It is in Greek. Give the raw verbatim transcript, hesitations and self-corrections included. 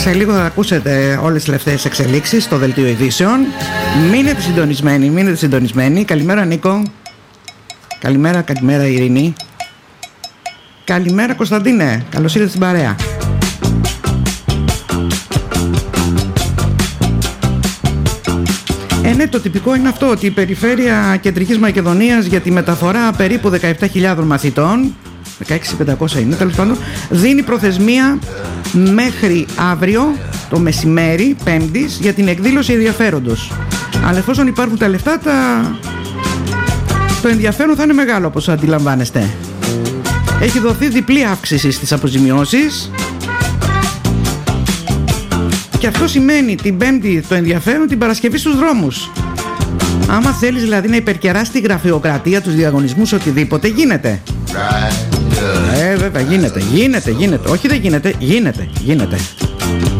Σε λίγο θα ακούσετε όλες τις τελευταίες εξελίξεις στο δελτίο ειδήσεων. Μείνετε συντονισμένοι, μείνετε συντονισμένοι. Καλημέρα Νίκο. Καλημέρα, καλημέρα Ειρήνη. Καλημέρα Κωνσταντίνε. Καλώς ήρθατε στην παρέα. Ε, ναι, το τυπικό είναι αυτό, ότι η Περιφέρεια Κεντρικής Μακεδονίας για τη μεταφορά περίπου δεκαεπτά χιλιάδων μαθητών, δεκαέξι χιλιάδες πεντακόσια είναι τέλος πάντων, δίνει προθεσμία μέχρι αύριο το μεσημέρι, Πέμπτης, για την εκδήλωση ενδιαφέροντος. Αλλά εφόσον υπάρχουν τα λεφτά, τα... το ενδιαφέρον θα είναι μεγάλο, όπως αντιλαμβάνεστε. Έχει δοθεί διπλή αύξηση στις αποζημιώσεις και αυτό σημαίνει την Πέμπτη το ενδιαφέρον, την Παρασκευή στους δρόμους. Άμα θέλεις δηλαδή να υπερκεράσεις τη γραφειοκρατία, τους διαγωνισμούς, οτιδήποτε, γίνεται. Ε, βέβαια, γίνεται, γίνεται, γίνεται. Όχι, δεν γίνεται, γίνεται, γίνεται.